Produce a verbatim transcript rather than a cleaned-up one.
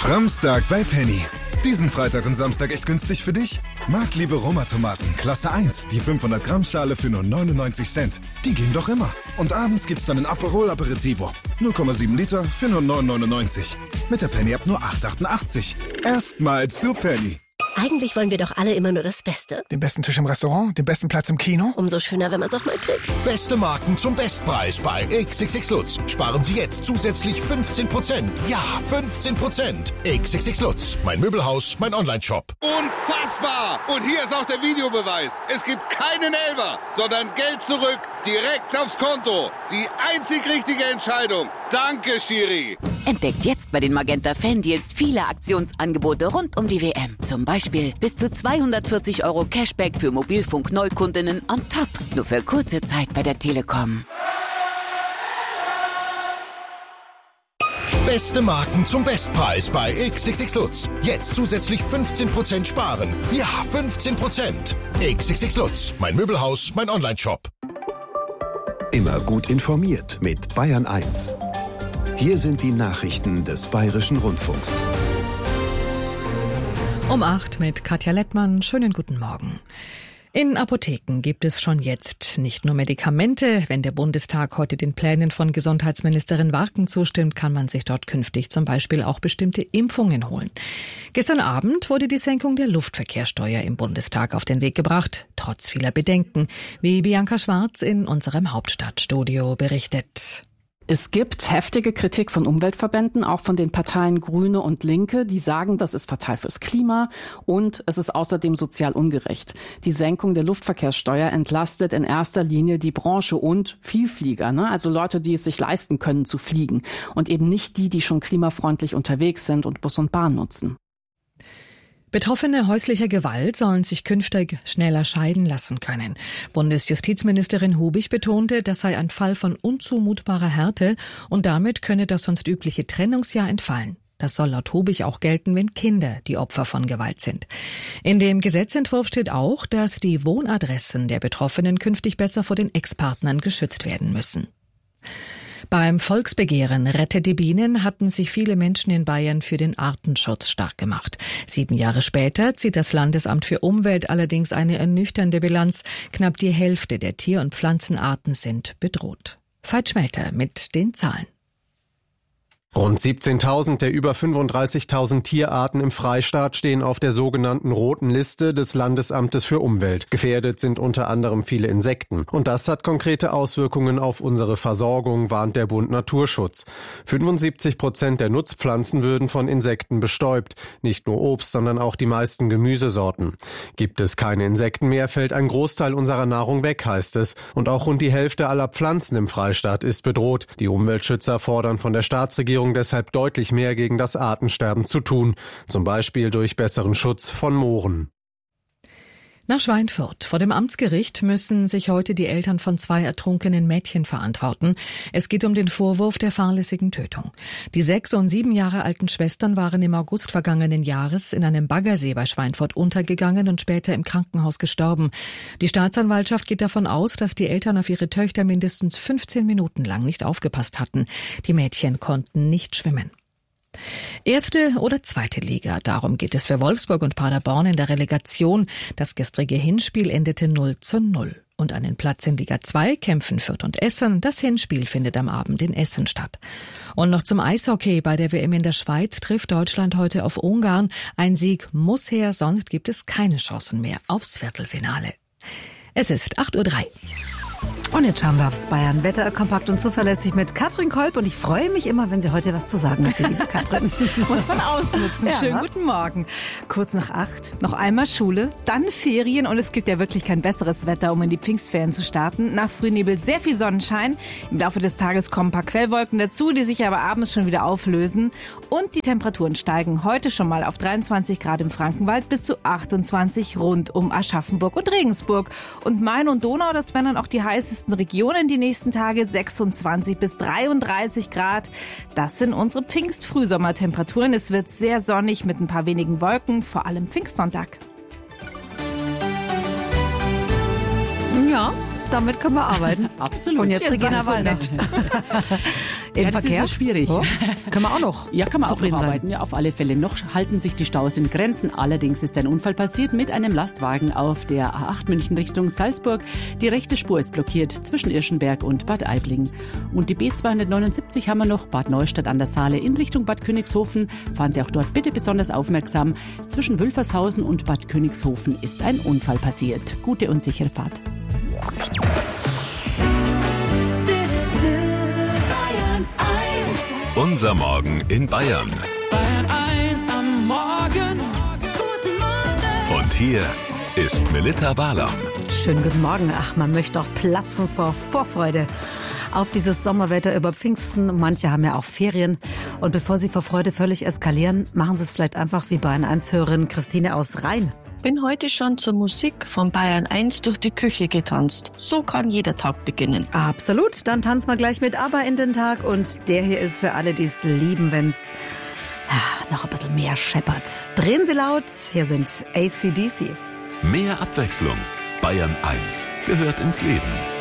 Samstag bei Penny. Diesen Freitag und Samstag echt günstig für dich? Marktliebe Roma-Tomaten, Klasse eins, die fünfhundert Gramm Schale für nur neunundneunzig Cent. Die gehen doch immer. Und abends gibt's dann ein Aperol Aperitivo. null Komma sieben Liter für nur neun neunundneunzig. Mit der Penny ab nur acht achtundachtzig. Erstmal zu Penny. Eigentlich wollen wir doch alle immer nur das Beste. Den besten Tisch im Restaurant, den besten Platz im Kino. Umso schöner, wenn man es auch mal kriegt. Beste Marken zum Bestpreis bei X X X Lutz. Sparen Sie jetzt zusätzlich fünfzehn Prozent. Ja, fünfzehn Prozent. X X X Lutz. Mein Möbelhaus, mein Online-Shop. Unfassbar! Und hier ist auch der Videobeweis. Es gibt keinen Elfer, sondern Geld zurück, direkt aufs Konto. Die einzig richtige Entscheidung. Danke, Schiri. Entdeckt jetzt bei den Magenta Fan-Deals viele Aktionsangebote rund um die W M. Zum Beispiel bis zu zweihundertvierzig Euro Cashback für Mobilfunk-Neukundinnen on top. Nur für kurze Zeit bei der Telekom. Beste Marken zum Bestpreis bei X X X Lutz. Jetzt zusätzlich fünfzehn Prozent sparen. Ja, fünfzehn Prozent. X X X Lutz. Mein Möbelhaus, mein Online-Shop. Immer gut informiert mit Bayern eins. Hier sind die Nachrichten des Bayerischen Rundfunks. Um acht mit Katja Lettmann. Schönen guten Morgen. In Apotheken gibt es schon jetzt nicht nur Medikamente. Wenn der Bundestag heute den Plänen von Gesundheitsministerin Warken zustimmt, kann man sich dort künftig zum Beispiel auch bestimmte Impfungen holen. Gestern Abend wurde die Senkung der Luftverkehrssteuer im Bundestag auf den Weg gebracht, trotz vieler Bedenken, wie Bianca Schwarz in unserem Hauptstadtstudio berichtet. Es gibt heftige Kritik von Umweltverbänden, auch von den Parteien Grüne und Linke, die sagen, das ist fatal fürs Klima und es ist außerdem sozial ungerecht. Die Senkung der Luftverkehrssteuer entlastet in erster Linie die Branche und Vielflieger, ne? Also Leute, die es sich leisten können zu fliegen und eben nicht die, die schon klimafreundlich unterwegs sind und Bus und Bahn nutzen. Betroffene häuslicher Gewalt sollen sich künftig schneller scheiden lassen können. Bundesjustizministerin Hubig betonte, das sei ein Fall von unzumutbarer Härte und damit könne das sonst übliche Trennungsjahr entfallen. Das soll laut Hubig auch gelten, wenn Kinder die Opfer von Gewalt sind. In dem Gesetzentwurf steht auch, dass die Wohnadressen der Betroffenen künftig besser vor den Ex-Partnern geschützt werden müssen. Beim Volksbegehren Rettet die Bienen hatten sich viele Menschen in Bayern für den Artenschutz stark gemacht. Sieben Jahre später zieht das Landesamt für Umwelt allerdings eine ernüchternde Bilanz. Knapp die Hälfte der Tier- und Pflanzenarten sind bedroht. Veit Schmelter mit den Zahlen. Rund siebzehntausend der über fünfunddreißigtausend Tierarten im Freistaat stehen auf der sogenannten roten Liste des Landesamtes für Umwelt. Gefährdet sind unter anderem viele Insekten. Und das hat konkrete Auswirkungen auf unsere Versorgung, warnt der Bund Naturschutz. fünfundsiebzig Prozent der Nutzpflanzen würden von Insekten bestäubt. Nicht nur Obst, sondern auch die meisten Gemüsesorten. Gibt es keine Insekten mehr, fällt ein Großteil unserer Nahrung weg, heißt es. Und auch rund die Hälfte aller Pflanzen im Freistaat ist bedroht. Die Umweltschützer fordern von der Staatsregierung deshalb deutlich mehr gegen das Artensterben zu tun, zum Beispiel durch besseren Schutz von Mooren. Nach Schweinfurt. Vor dem Amtsgericht müssen sich heute die Eltern von zwei ertrunkenen Mädchen verantworten. Es geht um den Vorwurf der fahrlässigen Tötung. Die sechs und sieben Jahre alten Schwestern waren im August vergangenen Jahres in einem Baggersee bei Schweinfurt untergegangen und später im Krankenhaus gestorben. Die Staatsanwaltschaft geht davon aus, dass die Eltern auf ihre Töchter mindestens fünfzehn Minuten lang nicht aufgepasst hatten. Die Mädchen konnten nicht schwimmen. Erste oder zweite Liga, darum geht es für Wolfsburg und Paderborn in der Relegation. Das gestrige Hinspiel endete null zu null. Und einen Platz in Liga zwei kämpfen Fürth und Essen. Das Hinspiel findet am Abend in Essen statt. Und noch zum Eishockey. Bei der W M in der Schweiz trifft Deutschland heute auf Ungarn. Ein Sieg muss her, sonst gibt es keine Chancen mehr aufs Viertelfinale. Es ist acht Uhr drei. Und jetzt schauen wir aufs Bayern. Wetter kompakt und zuverlässig mit Katrin Kolb. Und ich freue mich immer, wenn sie heute was zu sagen hat, die liebe Katrin. Muss man ausnutzen. Ja. Schönen guten Morgen. Kurz nach acht, noch einmal Schule, dann Ferien. Und es gibt ja wirklich kein besseres Wetter, um in die Pfingstferien zu starten. Nach Frühnebel sehr viel Sonnenschein. Im Laufe des Tages kommen ein paar Quellwolken dazu, die sich aber abends schon wieder auflösen. Und die Temperaturen steigen heute schon mal auf dreiundzwanzig Grad im Frankenwald bis zu achtundzwanzig rund um Aschaffenburg und Regensburg. Und Main und Donau, das wären dann auch die heißesten Regionen die nächsten Tage, sechsundzwanzig bis dreiunddreißig Grad. Das sind unsere Pfingst-Frühsommertemperaturen. Es wird sehr sonnig mit ein paar wenigen Wolken, vor allem Pfingstsonntag. Ja, damit können wir arbeiten. Absolut. Und jetzt Regina Wallner. Im ja, das Verkehr? ist ja schwierig. Oh, können wir auch noch Ja, kann man auch noch zufrieden sein. arbeiten. Ja, auf alle Fälle. Noch halten sich die Staus in Grenzen. Allerdings ist ein Unfall passiert mit einem Lastwagen auf der A acht München Richtung Salzburg. Die rechte Spur ist blockiert zwischen Irschenberg und Bad Aibling. Und die B zweihundertneunundsiebzig haben wir noch Bad Neustadt an der Saale in Richtung Bad Königshofen. Fahren Sie auch dort bitte besonders aufmerksam. Zwischen Wülfershausen und Bad Königshofen ist ein Unfall passiert. Gute und sichere Fahrt. Unser Morgen in Bayern. Bayern eins am Morgen. Guten Morgen. Und hier ist Melitta Barlaum. Schönen guten Morgen. Ach, man möchte auch platzen vor Vorfreude auf dieses Sommerwetter über Pfingsten. Manche haben ja auch Ferien. Und bevor Sie vor Freude völlig eskalieren, machen Sie es vielleicht einfach wie Bayern eins Hörerin Christine aus Rhein. Bin heute schon zur Musik von Bayern eins durch die Küche getanzt. So kann jeder Tag beginnen. Absolut, dann tanzen wir gleich mit ABBA in den Tag. Und der hier ist für alle, die es lieben, wenn's ja, noch ein bisschen mehr scheppert. Drehen Sie laut, hier sind A C D C. Mehr Abwechslung. Bayern eins gehört ins Leben.